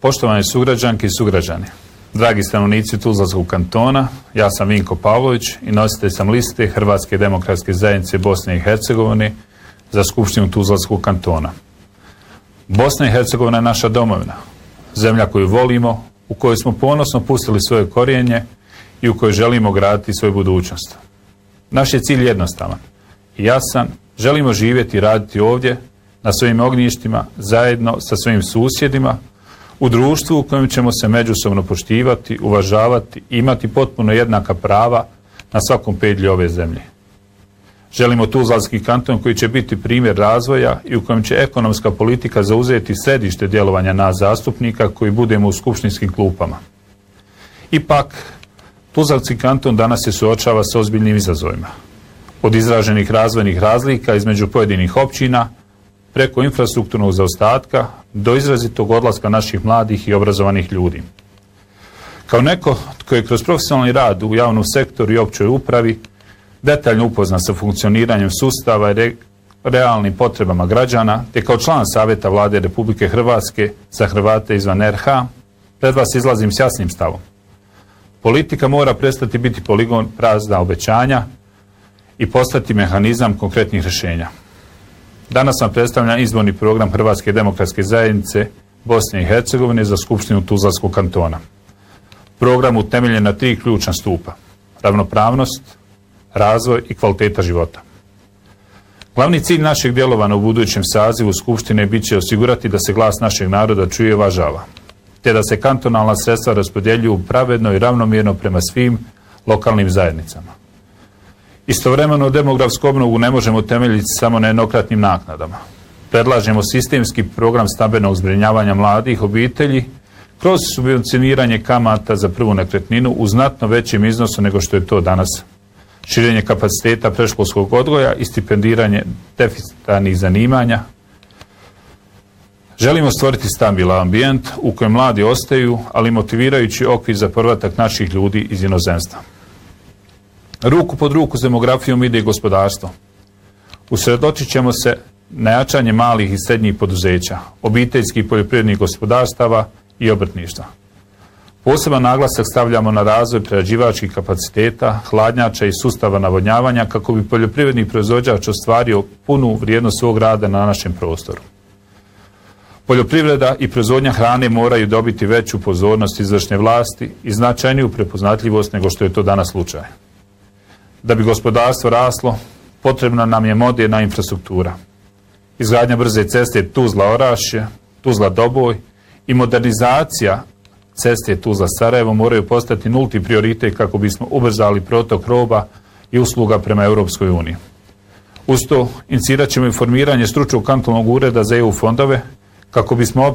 Poštovane sugrađanke i sugrađani, dragi stanovnici Tuzlanskog kantona, ja sam Vinko Pavlović i nositelj sam liste Hrvatske demokratske zajednice Bosne i Hercegovine za Skupštinu Tuzlanskog kantona. Bosna i Hercegovina je naša domovina, zemlja koju volimo, u kojoj smo ponosno pustili svoje korijenje i u kojoj želimo graditi svoju budućnost. Naš je cilj jednostavan i jasan, želimo živjeti i raditi ovdje, na svojim ognjištima, zajedno sa svojim susjedima, u društvu u kojem ćemo se međusobno poštivati, uvažavati i imati potpuno jednaka prava na svakom pedlju ove zemlje. Želimo Tuzlanski kanton koji će biti primjer razvoja i u kojem će ekonomska politika zauzeti središte djelovanja nas zastupnika koji budemo u skupštinskim klupama. Ipak, Tuzlanski kanton danas se suočava s ozbiljnim izazovima. Od izraženih razvojnih razlika između pojedinih općina, preko infrastrukturnog zaostatka do izrazitog odlaska naših mladih i obrazovanih ljudi. Kao neko tko je kroz profesionalni rad u javnom sektoru i općoj upravi detaljno upoznan sa funkcioniranjem sustava i realnim potrebama građana, te kao član Savjeta Vlade Republike Hrvatske za Hrvate izvan RH, pred vas izlazim s jasnim stavom. Politika mora prestati biti poligon prazna obećanja i postati mehanizam konkretnih rješenja. Danas vam predstavljam izborni program Hrvatske demokratske zajednice Bosne i Hercegovine za Skupštinu Tuzlanskog kantona. Program utemeljen na 3 ključna stupa: ravnopravnost, razvoj i kvaliteta života. Glavni cilj našeg djelovanja u budućem sazivu Skupštine bit će osigurati da se glas našeg naroda čuje i uvažava, te da se kantonalna sredstva raspodjeljuju pravedno i ravnomjerno prema svim lokalnim zajednicama. Istovremeno demografsku obnovu ne možemo temeljiti samo na jednokratnim naknadama. Predlažemo sistemski program stambenog zbrinjavanja mladih obitelji kroz subvencioniranje kamata za prvu nekretninu u znatno većem iznosu nego što je to danas, širenje kapaciteta predškolskog odgoja i stipendiranje deficitarnih zanimanja. Želimo stvoriti stabilan ambijent u kojem mladi ostaju, ali motivirajući okvir za povratak naših ljudi iz inozemstva. Ruku pod ruku s demografijom ide i gospodarstvo. Usredotočit ćemo se na jačanje malih i srednjih poduzeća, obiteljskih poljoprivrednih gospodarstava i obrtništva. Poseban naglasak stavljamo na razvoj prerađivačkih kapaciteta, hladnjača i sustava navodnjavanja kako bi poljoprivredni proizvođač ostvario punu vrijednost svog rada na našem prostoru. Poljoprivreda i proizvodnja hrane moraju dobiti veću pozornost izvršne vlasti i značajniju prepoznatljivost nego što je to danas slučaj. Da bi gospodarstvo raslo, potrebna nam je moderna infrastruktura. Izgradnja brze ceste Tuzla-Orašje, Tuzla-Doboj i modernizacija ceste Tuzla-Sarajevo moraju postati nulti prioritet kako bismo ubrzali protok roba i usluga prema Europskoj uniji. Uz to, inicirat ćemo i formiranje stručnog kantonalnog ureda za EU fondove kako bismo